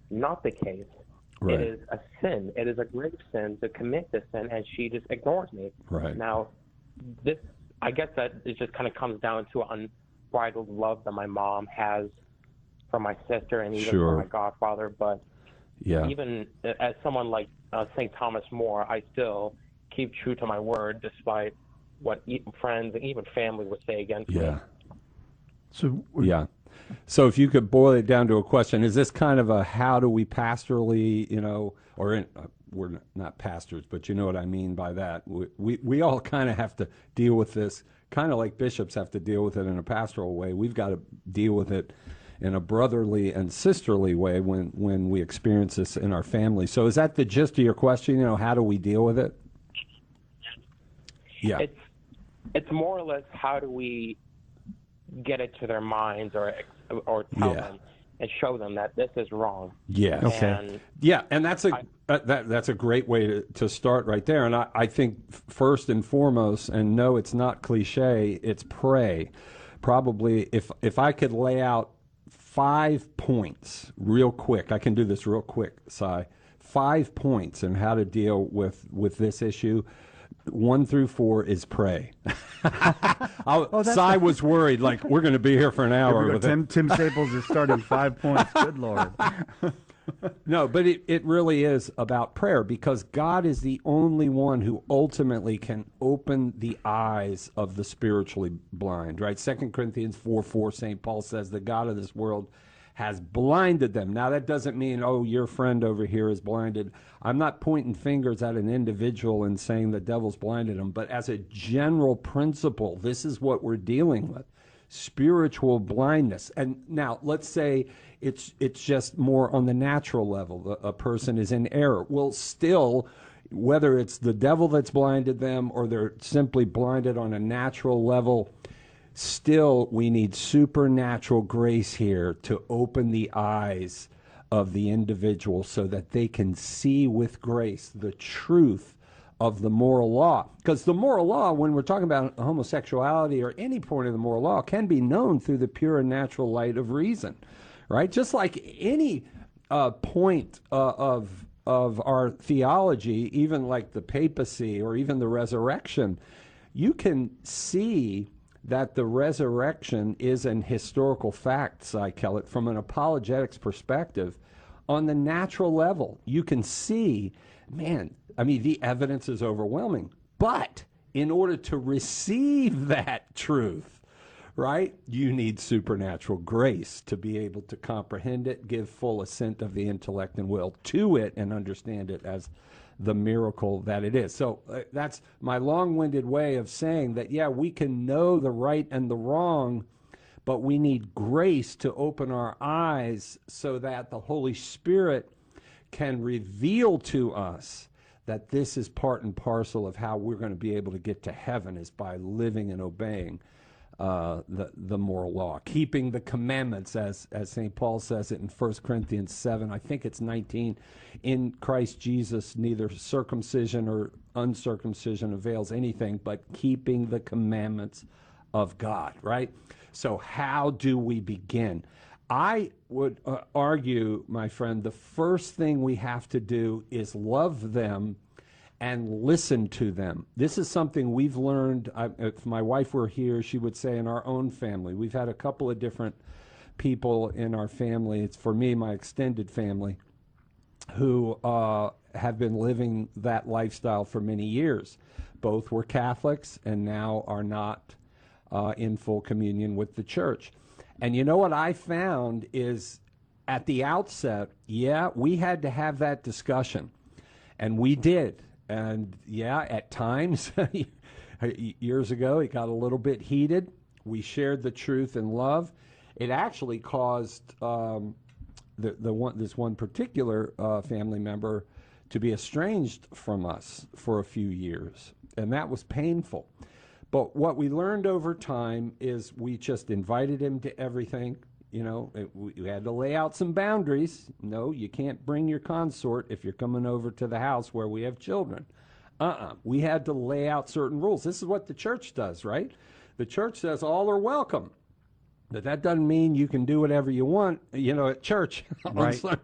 not the case. Right. It is a sin. It is a grave sin to commit this sin, and she just ignores me. Right. Now, this, I guess that it just kind of comes down to unbridled love that my mom has for my sister and even Sure. for my godfather. But Yeah. even as someone like St. Thomas More, I still keep true to my word despite what friends and even family would say against me. Yeah. So Yeah. So if you could boil it down to a question, is this kind of a how do we pastorally, we're not pastors, but you know what I mean by that. We all kind of have to deal with this, kind of like bishops have to deal with it in a pastoral way. We've got to deal with it in a brotherly and sisterly way when we experience this in our family. So is that the gist of your question? How do we deal with it? Yeah. It's more or less how do we get it to their minds or tell them and show them that this is wrong. Yeah. Okay. And that's a great way to start right there. And I think first and foremost, and no, it's not cliche, it's pray. Probably if I could lay out 5 points real quick, I can do this real quick, Si. 5 points in how to deal with this issue. 1 through 4 is pray. Si was worried, like we're going to be here for an hour. With Tim Staples is starting 5 points. Good Lord. No, but it really is about prayer because God is the only one who ultimately can open the eyes of the spiritually blind, right? 2 Corinthians 4:4, St. Paul says, the God of this world has blinded them. Now, that doesn't mean, your friend over here is blinded. I'm not pointing fingers at an individual and saying the devil's blinded them, but as a general principle, this is what we're dealing with, spiritual blindness. And now, let's say it's just more on the natural level. A person is in error. Well, still, whether it's the devil that's blinded them or they're simply blinded on a natural level, still, we need supernatural grace here to open the eyes of the individual so that they can see with grace the truth of the moral law. Because the moral law, when we're talking about homosexuality or any point of the moral law, can be known through the pure and natural light of reason, right? Just like any point of our theology, even like the papacy or even the resurrection, you can see that the resurrection is an historical fact, Cy Kellett, from an apologetics perspective. On the natural level, you can see, the evidence is overwhelming. But in order to receive that truth, right, you need supernatural grace to be able to comprehend it, give full assent of the intellect and will to it, and understand it as the miracle that it is. So that's my long-winded way of saying that, we can know the right and the wrong, but we need grace to open our eyes so that the Holy Spirit can reveal to us that this is part and parcel of how we're going to be able to get to heaven is by living and obeying the moral law, keeping the commandments, as St. Paul says it in 1 Corinthians 7, I think it's 19, in Christ Jesus neither circumcision or uncircumcision avails anything but keeping the commandments of God, right? So how do we begin? I would argue, my friend, the first thing we have to do is love them and listen to them. This is something we've learned. If my wife were here, she would say in our own family. We've had a couple of different people in our family. It's for me, my extended family, who have been living that lifestyle for many years. Both were Catholics and now are not in full communion with the church. And you know what I found is at the outset, we had to have that discussion. And we did. And at times, years ago, it got a little bit heated. We shared the truth in love. It actually caused this one particular family member to be estranged from us for a few years, and that was painful. But what we learned over time is we just invited him to everything. We had to lay out some boundaries. No, you can't bring your consort if you're coming over to the house where we have children. We had to lay out certain rules. This is what the church does, right? The church says all are welcome. But that doesn't mean you can do whatever you want, at church. Right.